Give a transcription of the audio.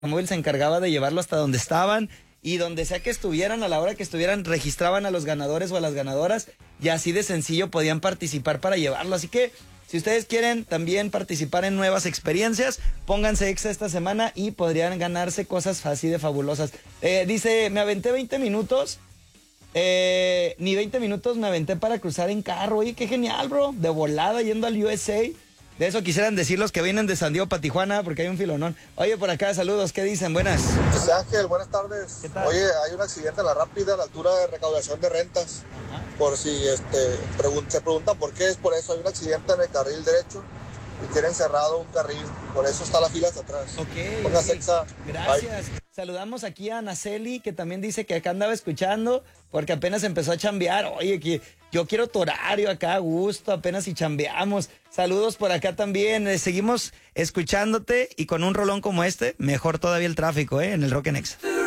móvil se encargaba de llevarlo hasta donde estaban y donde sea que estuvieran, a la hora que estuvieran, registraban a los ganadores o a las ganadoras y así de sencillo podían participar para llevarlo. Así que si ustedes quieren también participar en nuevas experiencias, pónganse Exa esta semana y podrían ganarse cosas así de fabulosas. Dice, me aventé 20 minutos, ni 20 minutos me aventé para cruzar en carro. Oye, qué genial, bro, de volada yendo al USA. De eso quisieran decir los que vienen de San Diego para Tijuana, porque hay un filonón. Oye, por acá, saludos, ¿qué dicen? Buenas. José Ángel, buenas tardes. ¿Qué tal? Oye, hay un accidente en la Rápida a la altura de recaudación de rentas. Ajá. Por si se preguntan por qué es por eso. Hay un accidente en el carril derecho y tienen cerrado un carril. Por eso está la fila hasta atrás. Ok. Póngase Exa. Gracias. Saludamos aquí a Naceli, que también dice que acá andaba escuchando, porque apenas empezó a chambear. Oye, que yo quiero tu horario acá a gusto, apenas si chambeamos. Saludos por acá también. Seguimos escuchándote y con un rolón como este, mejor todavía el tráfico, en el Rock en Exa.